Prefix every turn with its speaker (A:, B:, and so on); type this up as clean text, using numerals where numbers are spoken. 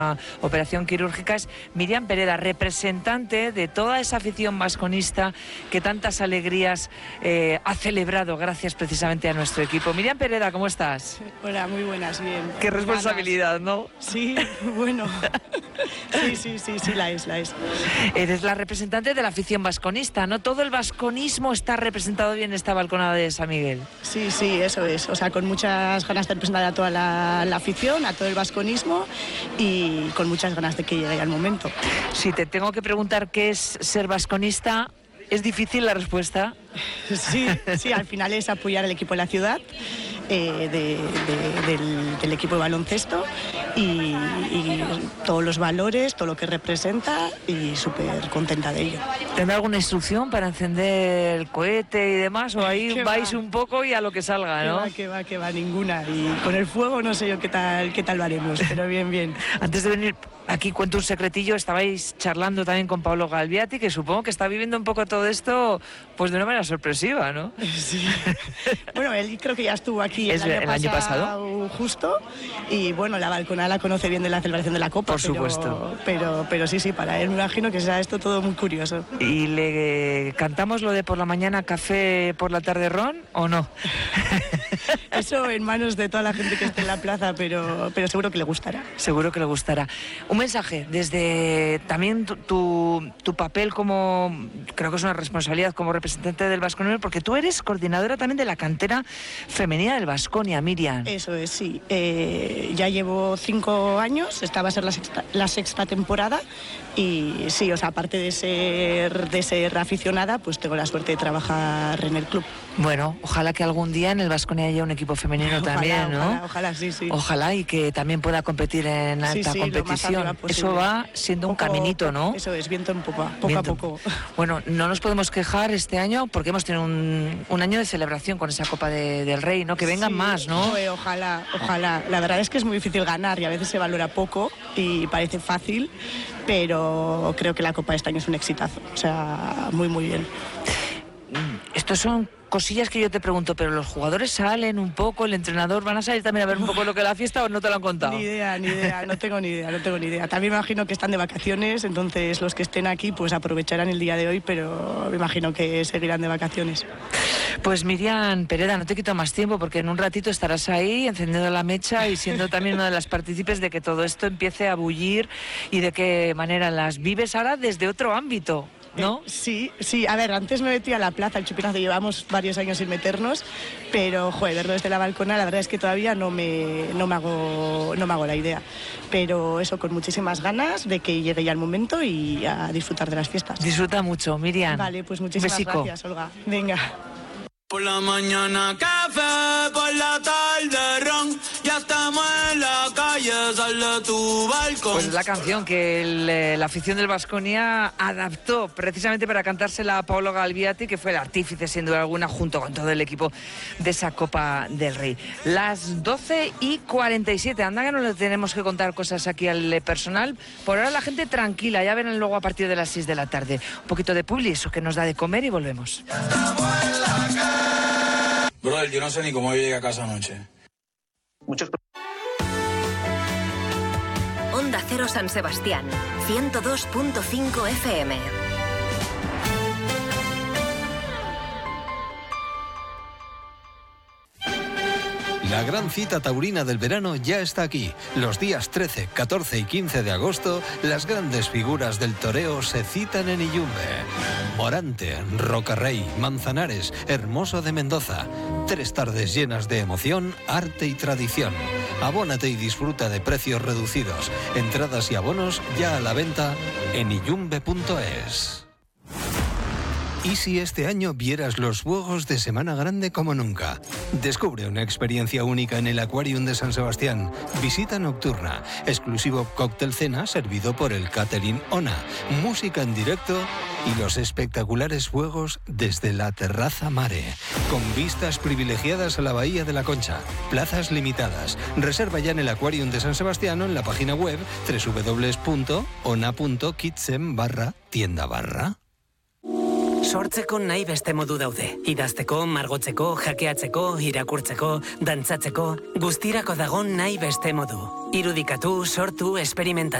A: operación quirúrgica, es Miriam Pereda, representante de toda esa afición vasconista que tantas alegrías ha celebrado gracias precisamente a nuestro equipo. Miriam Pereda, ¿cómo estás?
B: Hola, muy buenas, bien.
A: Qué responsabilidad, ¿no?
B: Sí, bueno, sí, la es.
A: Eres la representante de la afición vasconista, ¿no? Todo el vasconismo está representado bien en esta balconada de San Miguel.
B: Sí, eso es, o sea, con muchas ganas de representar a toda la afición, a todo el vasconismo y con muchas ganas de que llegue el momento.
A: Si te tengo que preguntar qué es ser vasconista, ¿es difícil la respuesta?
B: Sí, al final es apoyar al equipo de la ciudad, del equipo de baloncesto y todos los valores, todo lo que representa y súper contenta de ello.
A: ¿Tendrá alguna instrucción para encender el cohete y demás? ¿O ahí vais un poco y a lo que salga, no?
B: Que va, ninguna. Y con el fuego no sé yo qué tal lo haremos, pero bien.
A: Antes de venir aquí cuento un secretillo, estabais charlando también con Pablo Galviati, que supongo que está viviendo un poco todo esto pues de una manera sorpresiva, ¿no?
B: Sí. Bueno, él creo que ya estuvo aquí el
A: año pasado
B: justo, y bueno, la balconada la conoce bien de la celebración de la Copa.
A: Por supuesto.
B: Pero sí, para él me imagino que será esto todo muy curioso.
A: ¿Y le cantamos lo de por la mañana café, por la tarde ron o no?
B: Eso en manos de toda la gente que esté en la plaza, pero seguro que le gustará.
A: Seguro que le gustará. Un mensaje desde también tu papel como, creo que es una responsabilidad como representante del Baskonia, porque tú eres coordinadora también de la cantera femenina del Baskonia, Miriam.
B: Eso es, sí. Ya llevo 5 años, esta va a ser la sexta temporada y sí, o sea, aparte de ser aficionada, pues tengo la suerte de trabajar en el club.
A: Bueno, ojalá que algún día en el Baskonia haya un equipo femenino también, ¿no?
B: Ojalá, sí.
A: Ojalá y que también pueda competir en alta competición. Eso va siendo un caminito, ¿no?
B: Eso es, viento en popa, poco a poco.
A: Bueno, no nos podemos quejar este año porque hemos tenido un año de celebración con esa Copa del Rey, ¿no? Que vengan más, ¿no?
B: Ojalá. La verdad es que es muy difícil ganar y a veces se valora poco y parece fácil, pero creo que la Copa de este año es un exitazo. O sea, muy bien.
A: Estos son cosillas que yo te pregunto, pero los jugadores salen un poco, el entrenador, ¿van a salir también a ver un poco lo que es la fiesta o no te lo han contado?
B: Ni idea, no tengo ni idea. También me imagino que están de vacaciones, entonces los que estén aquí pues aprovecharán el día de hoy, pero me imagino que seguirán de vacaciones.
A: Pues Miriam Pereda, no te quito más tiempo porque en un ratito estarás ahí encendiendo la mecha y siendo también una de las partícipes de que todo esto empiece a bullir y de qué manera las vives ahora desde otro ámbito, ¿no?
B: Sí, a ver, antes me metí a la plaza, el chupinazo, llevamos varios años sin meternos, pero verlo desde la balcona, la verdad es que todavía no me hago la idea, pero eso, con muchísimas ganas de que llegue ya el momento y a disfrutar de las fiestas.
A: Disfruta mucho, Miriam.
B: Vale, pues muchísimas gracias, Olga. Venga.
C: Por la mañana café, por la tarde ron, ya estamos en la calle, sale tu balcón.
A: Pues la canción que la afición del Baskonia adaptó precisamente para cantársela a Pablo Galviati, que fue el artífice sin duda alguna junto con todo el equipo de esa Copa del Rey. Las 12:47, anda que no le tenemos que contar cosas aquí al personal. Por ahora la gente tranquila, ya verán luego a partir de las 6 de la tarde. Un poquito de publi, eso que nos da de comer y volvemos.
D: Brother, yo no sé ni cómo yo llegué a casa anoche.
E: Onda Cero San Sebastián, 102.5 FM.
F: La gran cita taurina del verano ya está aquí. Los días 13, 14 y 15 de agosto, las grandes figuras del toreo se citan en Iyumbe. Morante, Rocarrey, Manzanares, Hermoso de Mendoza. 3 tardes llenas de emoción, arte y tradición. Abónate y disfruta de precios reducidos. Entradas y abonos ya a la venta en iyumbe.es. ¿Y si este año vieras los fuegos de Semana Grande como nunca? Descubre una experiencia única en el Aquarium de San Sebastián. Visita nocturna, exclusivo cóctel cena servido por el Catering Ona, música en directo y los espectaculares fuegos desde la terraza Mare, con vistas privilegiadas a la Bahía de la Concha. Plazas limitadas. Reserva ya en el Aquarium de San Sebastián o en la página web www.ona.kitsen/tienda/.
G: Sortzeko nahi beste modu daude. Idazteko, margotzeko, jakeatzeko, irakurtzeko, dantzatzeko, guztirako dago nahi beste modu. Irudikatu, sortu, esperimentatu.